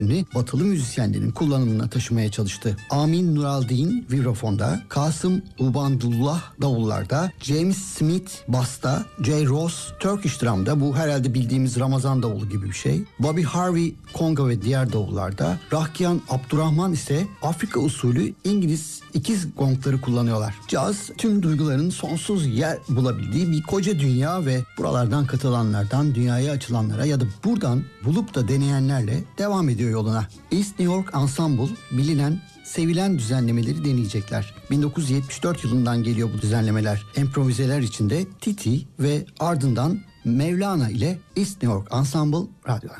batılı müzisyenlerin kullanımına taşımaya çalıştı. Amin Nuraldin vibrafonda, Kasım Ubandullah davullarda, James Smith basta, Jay Ross Turkish drum'da, bu herhalde bildiğimiz Ramazan davulu gibi bir şey. Bobby Harvey konga ve diğer davullarda, Rahkiyan Abdurrahman ise Afrika usulü İngiliz ikiz gongları kullanıyorlar. Caz tüm duyguların sonsuz yer bulabildiği bir koca dünya ve buralardan katılanlardan dünyaya açılanlara ya da buradan bulup da deneyenlerle devam ediyor yoluna. East New York Ensemble bilinen, sevilen düzenlemeleri deneyecekler. 1974 yılından geliyor bu düzenlemeler. Improvizeler içinde Titi ve ardından Mevlana ile East New York Ensemble radyoda.